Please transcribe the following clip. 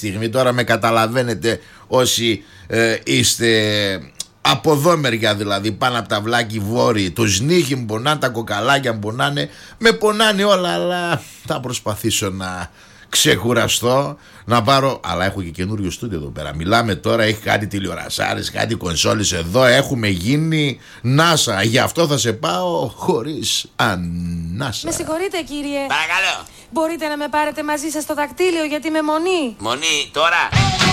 στιγμή. Τώρα με καταλαβαίνετε όσοι είστε από εδώ μεριά, δηλαδή πάνω από τα Βλάκη Βόρειοι. Το σνίχι μου πονάνε, τα κοκαλάκια μου πονάνε, με πονάνε όλα, αλλά θα προσπαθήσω να ξεκουραστώ, να πάρω. Αλλά έχω και καινούριο στούντιο εδώ πέρα. Μιλάμε τώρα, έχει κάτι τηλεορασάρες, κάτι κονσόλες εδώ. Έχουμε γίνει NASA. Γι' αυτό θα σε πάω χωρίς ανάσα. Με συγχωρείτε, κύριε. Παρακαλώ. Μπορείτε να με πάρετε μαζί σας στο δακτύλιο, γιατί με μονή. Μονή τώρα.